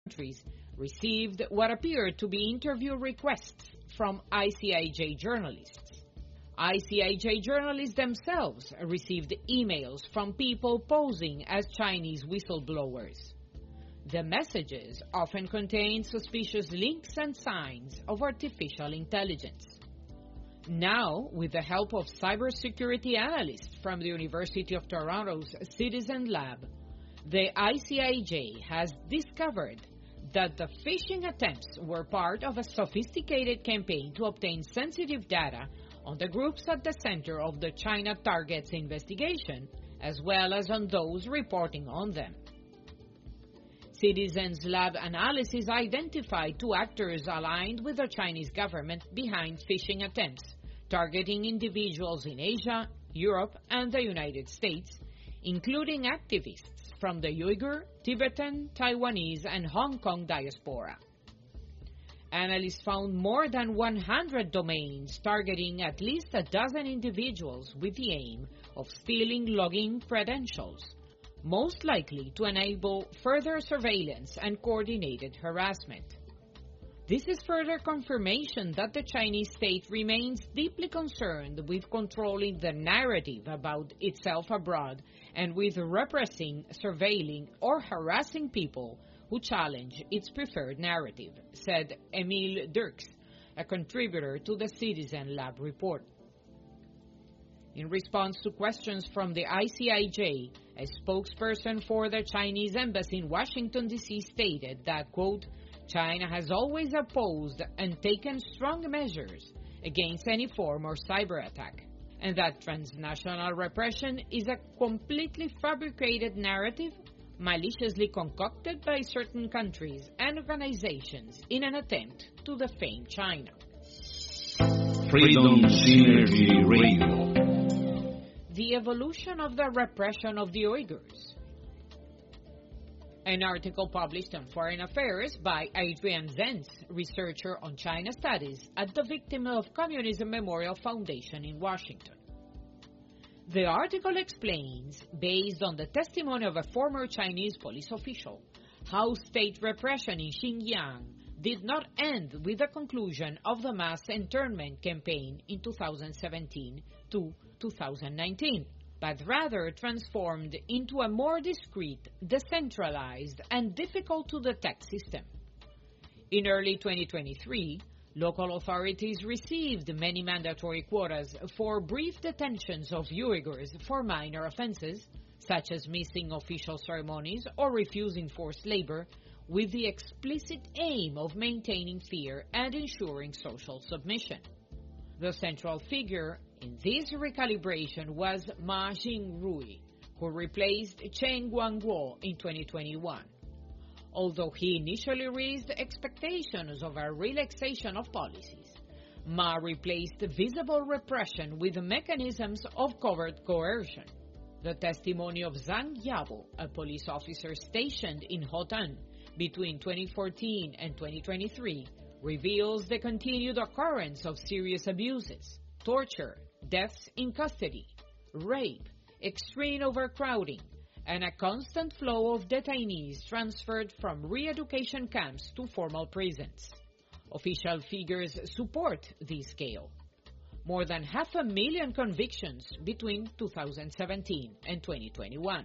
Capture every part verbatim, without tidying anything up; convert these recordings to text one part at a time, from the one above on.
countries received what appeared to be interview requests from I C I J journalists. I C I J journalists themselves received emails from people posing as Chinese whistleblowers. The messages often contained suspicious links and signs of artificial intelligence. Now, with the help of cybersecurity analysts from the University of Toronto's Citizen Lab, the I C I J has discovered that the phishing attempts were part of a sophisticated campaign to obtain sensitive data on the groups at the center of the China Targets investigation, as well as on those reporting on them. Citizens Lab analysis identified two actors aligned with the Chinese government behind phishing attempts, targeting individuals in Asia, Europe, and the United States, including activists from the Uyghur, Tibetan, Taiwanese, and Hong Kong diaspora. Analysts found more than one hundred domains targeting at least a dozen individuals with the aim of stealing login credentials, most likely to enable further surveillance and coordinated harassment. This is further confirmation that the Chinese state remains deeply concerned with controlling the narrative about itself abroad and with repressing, surveilling, or harassing people who challenge its preferred narrative, said Emile Dirks, a contributor to the Citizen Lab report. In response to questions from the I C I J, a spokesperson for the Chinese embassy in Washington, D C stated that, quote, China has always opposed and taken strong measures against any form of cyber attack, and that transnational repression is a completely fabricated narrative maliciously concocted by certain countries and organizations in an attempt to defame China. Freedom Synergy Radio. The evolution of the repression of the Uyghurs. An article published on Foreign Affairs by Adrian Zenz, researcher on China studies at the Victim of Communism Memorial Foundation in Washington. The article explains, based on the testimony of a former Chinese police official, how state repression in Xinjiang did not end with the conclusion of the mass internment campaign in two thousand seventeen to two thousand nineteen, but rather transformed into a more discrete, decentralized, and difficult-to-detect system. In early twenty twenty-three, local authorities received many mandatory quotas for brief detentions of Uyghurs for minor offenses, such as missing official ceremonies or refusing forced labor, with the explicit aim of maintaining fear and ensuring social submission. The central figure in this recalibration was Ma Xingrui, who replaced Chen Guangguo in twenty twenty-one. Although he initially raised expectations of a relaxation of policies, Ma replaced visible repression with mechanisms of covert coercion. The testimony of Zhang Yabo, a police officer stationed in Hotan between twenty fourteen and twenty twenty-three, reveals the continued occurrence of serious abuses, torture, deaths in custody, rape, extreme overcrowding, and a constant flow of detainees transferred from re-education camps to formal prisons. Official figures support this scale. More than half a million convictions between two thousand seventeen and twenty twenty-one.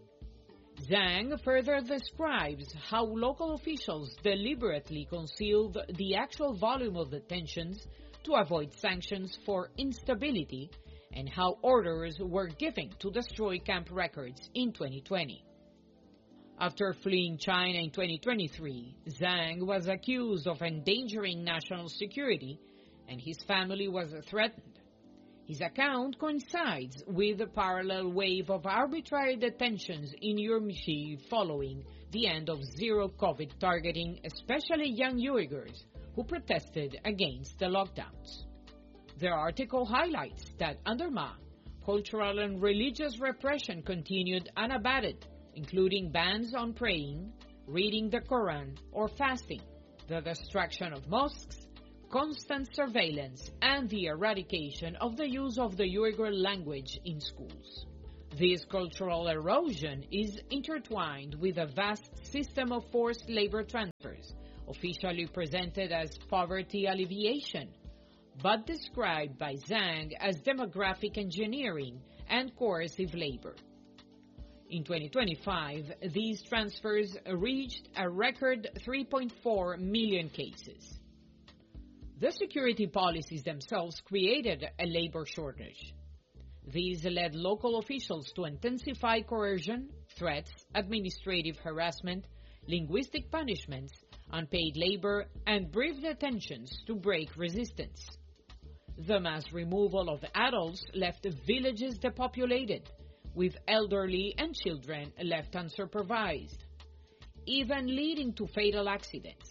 Zhang further describes how local officials deliberately concealed the actual volume of detentions to avoid sanctions for instability, and how orders were given to destroy camp records in twenty twenty. After fleeing China in twenty twenty-three, Zhang was accused of endangering national security, and his family was threatened. His account coincides with a parallel wave of arbitrary detentions in Urumqi following the end of zero-COVID targeting especially young Uyghurs who protested against the lockdowns. The article highlights that under Ma, cultural and religious repression continued unabated, including bans on praying, reading the Quran, or fasting, the destruction of mosques, constant surveillance, and the eradication of the use of the Uyghur language in schools. This cultural erosion is intertwined with a vast system of forced labor transfers, officially presented as poverty alleviation, but described by Zhang as demographic engineering and coercive labor. In twenty twenty-five, these transfers reached a record three point four million cases. The security policies themselves created a labor shortage. These led local officials to intensify coercion, threats, administrative harassment, linguistic punishments, unpaid labor, and brief detentions to break resistance. The mass removal of adults left villages depopulated, with elderly and children left unsupervised, even leading to fatal accidents.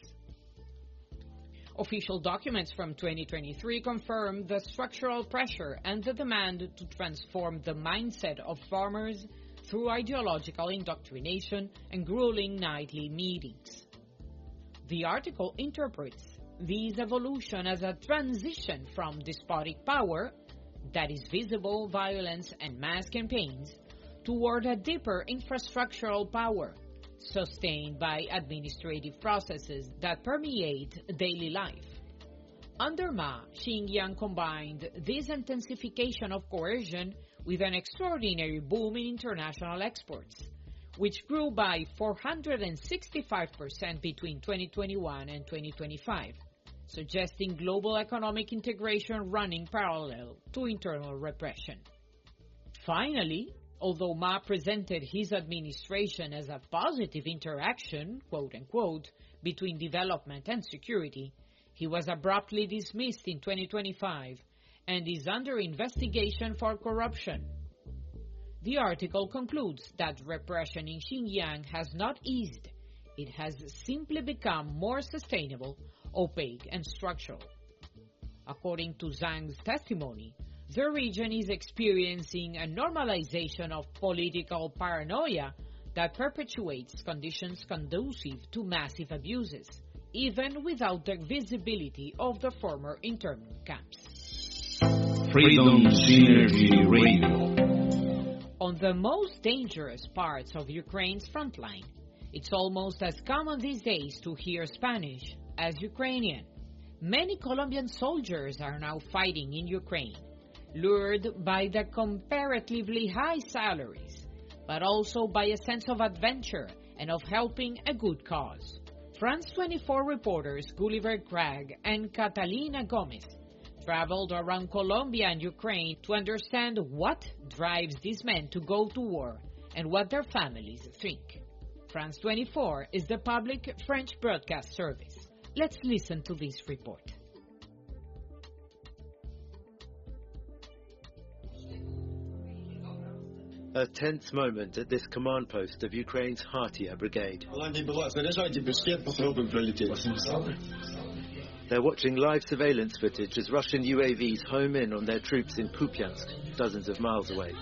Official documents from twenty twenty-three confirm the structural pressure and the demand to transform the mindset of farmers through ideological indoctrination and grueling nightly meetings. The article interprets this evolution as a transition from despotic power, that is visible violence and mass campaigns, toward a deeper infrastructural power, sustained by administrative processes that permeate daily life. Under Ma, Xinjiang combined this intensification of coercion with an extraordinary boom in international exports, which grew by four hundred sixty-five percent between twenty twenty-one and twenty twenty-five, suggesting global economic integration running parallel to internal repression. Finally, although Ma presented his administration as a positive interaction, quote-unquote, between development and security, he was abruptly dismissed in twenty twenty-five and is under investigation for corruption. The article concludes that repression in Xinjiang has not eased. It has simply become more sustainable, opaque, and structural. According to Zhang's testimony, the region is experiencing a normalization of political paranoia that perpetuates conditions conducive to massive abuses, even without the visibility of the former internment camps. Freedom Synergy Radio. On the most dangerous parts of Ukraine's frontline, it's almost as common these days to hear Spanish as Ukrainian. Many Colombian soldiers are now fighting in Ukraine, lured by the comparatively high salaries, but also by a sense of adventure and of helping a good cause. France twenty-four reporters Gulliver Craig and Catalina Gomez traveled around Colombia and Ukraine to understand what drives these men to go to war and what their families think. France twenty-four is the public French broadcast service. Let's listen to this report. A tense moment at this command post of Ukraine's Hatia Brigade. They're watching live surveillance footage as Russian U A Vs home in on their troops in Kupiansk, dozens of miles away.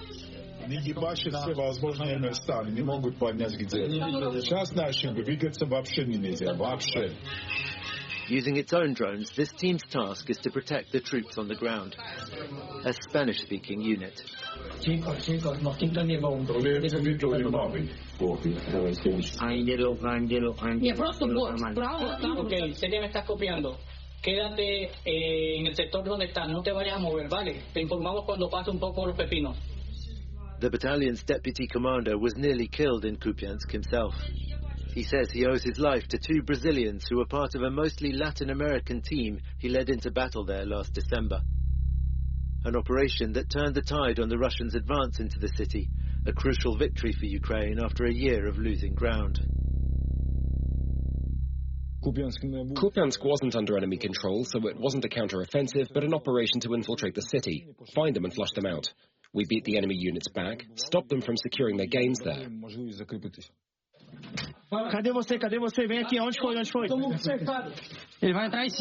Using its own drones, this team's task is to protect the troops on the ground. A Spanish-speaking unit. Quédate eh, en el sector donde estás, no te vayas a mover, ¿vale? Te informamos cuando pase un poco los pepinos. The battalion's deputy commander was nearly killed in Kupiansk himself. He says he owes his life to two Brazilians who were part of a mostly Latin American team he led into battle there last December. An operation that turned the tide on the Russians' advance into the city, a crucial victory for Ukraine after a year of losing ground. Kupiansk wasn't under enemy control, so it wasn't a counter-offensive, but an operation to infiltrate the city, find them and flush them out. We beat the enemy units back, stopped them from securing their gains there. Cadê você? Cadê você? Vem aqui. Onde foi? Onde foi? Ele vai atrás.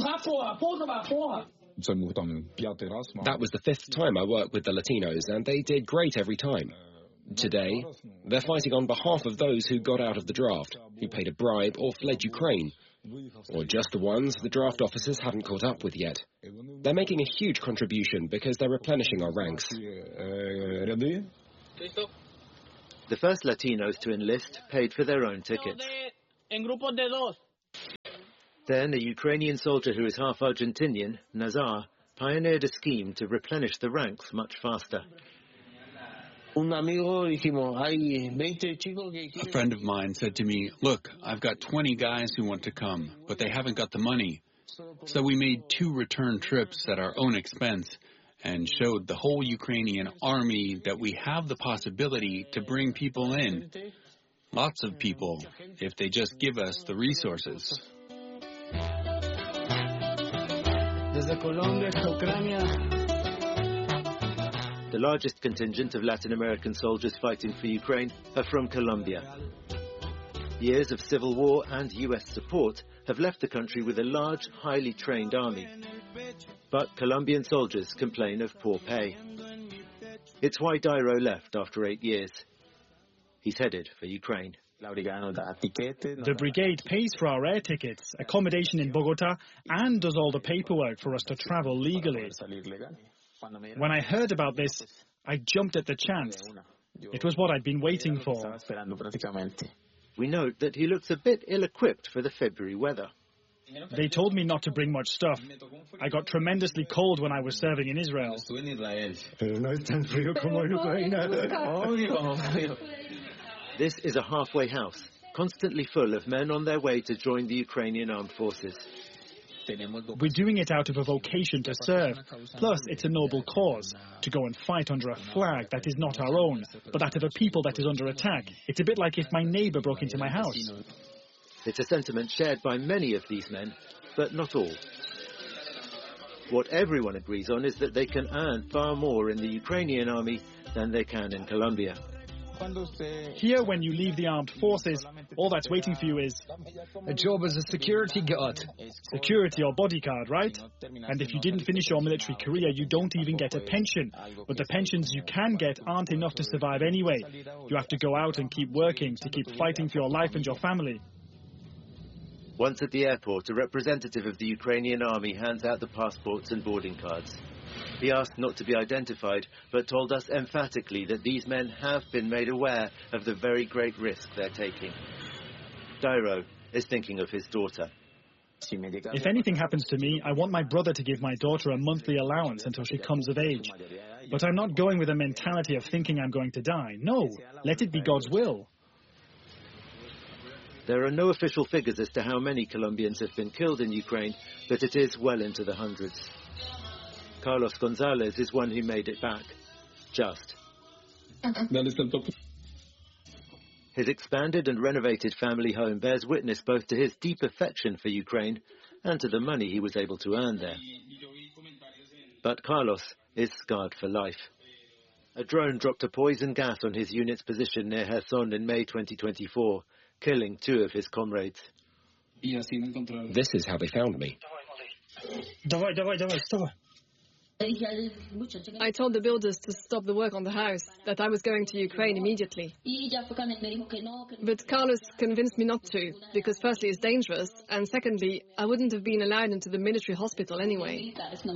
That was the fifth time I worked with the Latinos, and they did great every time. Today, they're fighting on behalf of those who got out of the draft, who paid a bribe or fled Ukraine, or just the ones the draft officers haven't caught up with yet. They're making a huge contribution because they're replenishing our ranks. The first Latinos to enlist paid for their own tickets. Then a Ukrainian soldier who is half Argentinian, Nazar, pioneered a scheme to replenish the ranks much faster. A friend of mine said to me, look, I've got twenty guys who want to come, but they haven't got the money. So we made two return trips at our own expense and showed the whole Ukrainian army that we have the possibility to bring people in. Lots of people, if they just give us the resources. The largest contingent of Latin American soldiers fighting for Ukraine are from Colombia. Years of civil war and U S support have left the country with a large, highly trained army. But Colombian soldiers complain of poor pay. It's why Dairo left after eight years. He's headed for Ukraine. The brigade pays for our air tickets, accommodation in Bogota, and does all the paperwork for us to travel legally. When I heard about this, I jumped at the chance. It was what I'd been waiting for. We note that he looks a bit ill-equipped for the February weather. They told me not to bring much stuff. I got tremendously cold when I was serving in Israel. This is a halfway house, constantly full of men on their way to join the Ukrainian armed forces. We're doing it out of a vocation to serve. Plus, it's a noble cause, to go and fight under a flag that is not our own, but that of a people that is under attack. It's a bit like if my neighbor broke into my house. It's a sentiment shared by many of these men, but not all. What everyone agrees on is that they can earn far more in the Ukrainian army than they can in Colombia. Here, when you leave the armed forces, all that's waiting for you is a job as a security guard. Security or bodyguard, right? And if you didn't finish your military career, you don't even get a pension. But the pensions you can get aren't enough to survive anyway. You have to go out and keep working to keep fighting for your life and your family. Once at the airport, a representative of the Ukrainian army hands out the passports and boarding cards. He asked not to be identified, but told us emphatically that these men have been made aware of the very great risk they're taking. Dairo is thinking of his daughter. If anything happens to me, I want my brother to give my daughter a monthly allowance until she comes of age. But I'm not going with a mentality of thinking I'm going to die. No, let it be God's will. There are no official figures as to how many Colombians have been killed in Ukraine, but it is well into the hundreds. Carlos Gonzalez is one who made it back. Just. His expanded and renovated family home bears witness both to his deep affection for Ukraine and to the money he was able to earn there. But Carlos is scarred for life. A drone dropped a poison gas on his unit's position near Kherson in May twenty twenty-four, killing two of his comrades. This is how they found me. Давай, давай, давай, stop. I told the builders to stop the work on the house, that I was going to Ukraine immediately. But Carlos convinced me not to, because firstly it's dangerous, and secondly, I wouldn't have been allowed into the military hospital anyway.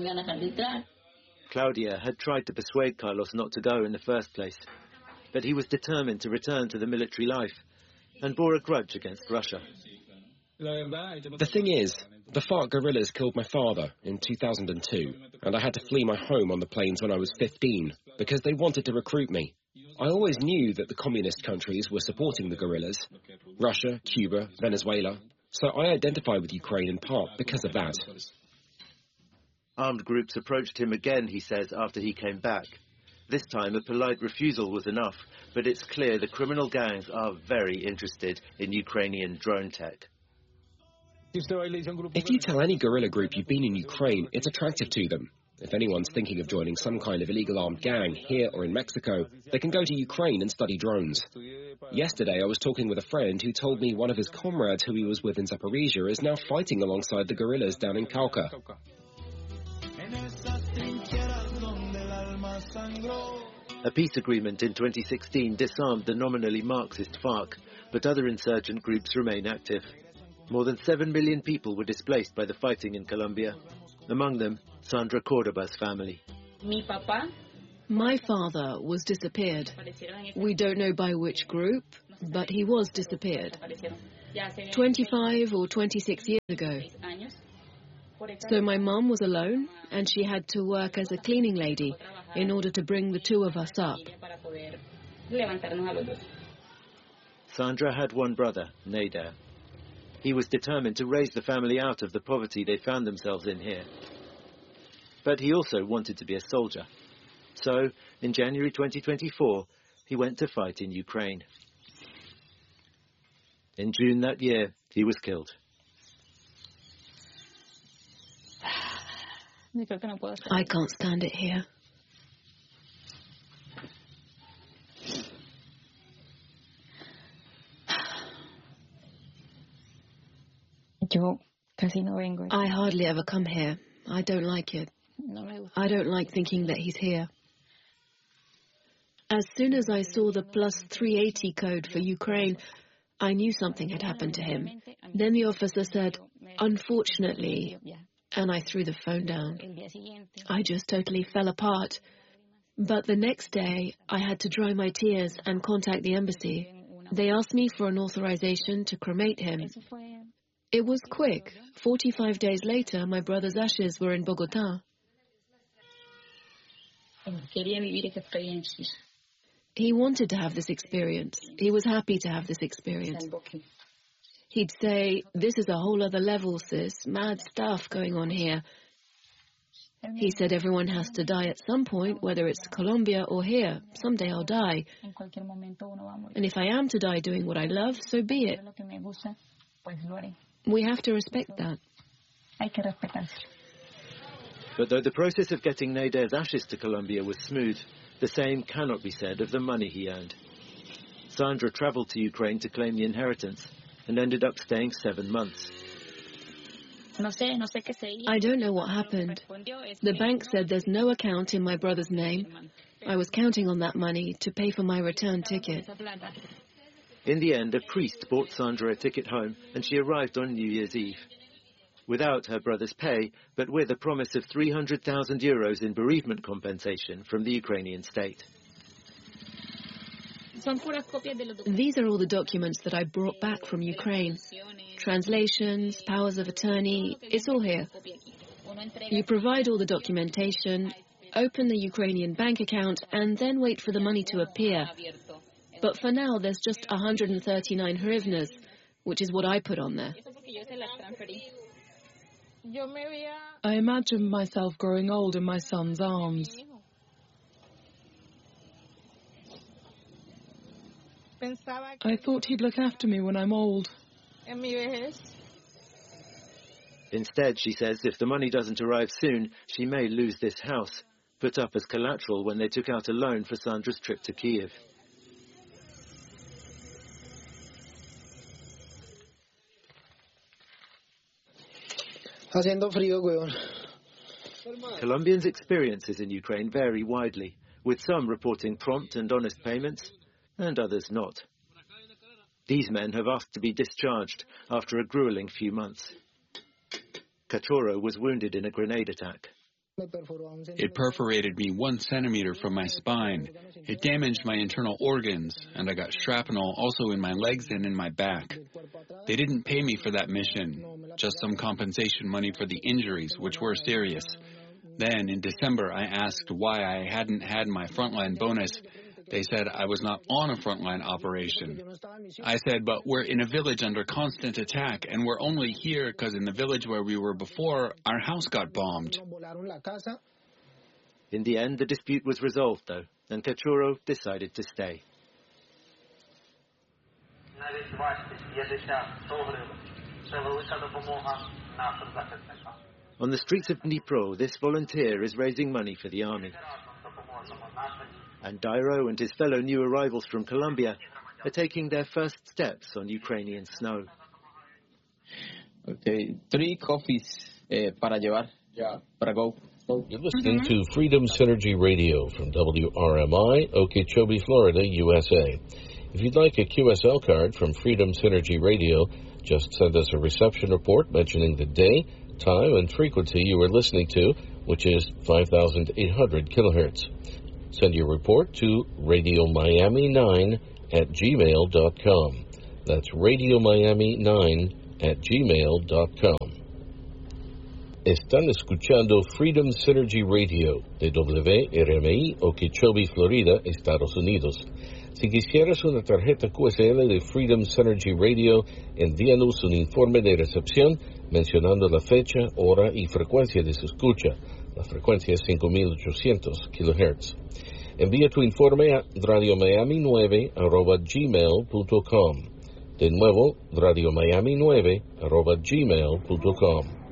Claudia had tried to persuade Carlos not to go in the first place, but he was determined to return to the military life and bore a grudge against Russia. The thing is, the FARC guerrillas killed my father in two thousand two, and I had to flee my home on the plains when I was fifteen, because they wanted to recruit me. I always knew that the communist countries were supporting the guerrillas, Russia, Cuba, Venezuela, so I identify with Ukraine in part because of that. Armed groups approached him again, he says, after he came back. This time a polite refusal was enough, but it's clear the criminal gangs are very interested in Ukrainian drone tech. If you tell any guerrilla group you've been in Ukraine, it's attractive to them. If anyone's thinking of joining some kind of illegal armed gang here or in Mexico, they can go to Ukraine and study drones. Yesterday I was talking with a friend who told me one of his comrades who he was with in Zaporizhia is now fighting alongside the guerrillas down in Cauca. A peace agreement in twenty sixteen disarmed the nominally Marxist FARC, but other insurgent groups remain active. More than seven million people were displaced by the fighting in Colombia, among them Sandra Cordoba's family. My father was disappeared. We don't know by which group, but he was disappeared. twenty-five or twenty-six years ago. So my mum was alone, and she had to work as a cleaning lady in order to bring the two of us up. Sandra had one brother, Nader. He was determined to raise the family out of the poverty they found themselves in here. But he also wanted to be a soldier. So, in January twenty twenty-four, he went to fight in Ukraine. In June that year, he was killed. I can't stand it here. I hardly ever come here. I don't like it. I don't like thinking that he's here. As soon as I saw the plus three eighty code for Ukraine, I knew something had happened to him. Then the officer said, "Unfortunately," and I threw the phone down. I just totally fell apart. But the next day, I had to dry my tears and contact the embassy. They asked me for an authorization to cremate him. It was quick. forty-five days later, my brother's ashes were in Bogota. He wanted to have this experience. He was happy to have this experience. He'd say, "This is a whole other level, sis. Mad stuff going on here." He said everyone has to die at some point, whether it's Colombia or here. Someday I'll die. And if I am to die doing what I love, so be it. We have to respect that. But though the process of getting Nader's ashes to Colombia was smooth, the same cannot be said of the money he earned. Sandra travelled to Ukraine to claim the inheritance and ended up staying seven months. I don't know what happened. The bank said there's no account in my brother's name. I was counting on that money to pay for my return ticket. In the end, a priest bought Sandra a ticket home, and she arrived on New Year's Eve. Without her brother's pay, but with a promise of three hundred thousand euros in bereavement compensation from the Ukrainian state. These are all the documents that I brought back from Ukraine. Translations, powers of attorney, it's all here. You provide all the documentation, open the Ukrainian bank account, and then wait for the money to appear. But for now, there's just one hundred thirty-nine hryvnias, which is what I put on there. I imagine myself growing old in my son's arms. I thought he'd look after me when I'm old. Instead, she says, if the money doesn't arrive soon, she may lose this house, put up as collateral when they took out a loan for Sandra's trip to Kiev. Colombians' experiences in Ukraine vary widely, with some reporting prompt and honest payments, and others not. These men have asked to be discharged after a grueling few months. Cachorro was wounded in a grenade attack. It perforated me one centimeter from my spine. It damaged my internal organs, and I got shrapnel also in my legs and in my back. They didn't pay me for that mission, just some compensation money for the injuries, which were serious. Then, in December, I asked why I hadn't had my frontline bonus. They said I was not on a frontline operation. I said, but we're in a village under constant attack, and we're only here because in the village where we were before, our house got bombed. In the end, the dispute was resolved, though, and Cachorro decided to stay. On the streets of Dnipro, this volunteer is raising money for the army. And Dairo and his fellow new arrivals from Colombia are taking their first steps on Ukrainian snow. Okay, three coffees uh, para llevar, yeah. Para go. You're listening mm-hmm. to Freedom Synergy Radio from W R M I, Okeechobee, Florida, U S A. If you'd like a Q S L card from Freedom Synergy Radio, just send us a reception report mentioning the day, time, and frequency you are listening to, which is five thousand eight hundred kilohertz. Send your report to radio miami nine at gmail dot com. That's radio miami nine at gmail dot com. Están escuchando Freedom Synergy Radio de W R M I Okeechobee, Florida, Estados Unidos. Si quisieras una tarjeta Q S L de Freedom Synergy Radio, envíanos un informe de recepción mencionando la fecha, hora y frecuencia de su escucha. La frecuencia es cinco mil ochocientos kilohertz. Envía tu informe a radio miami nueve arroba gmail punto com. De nuevo, radio miami nueve arroba gmail punto com.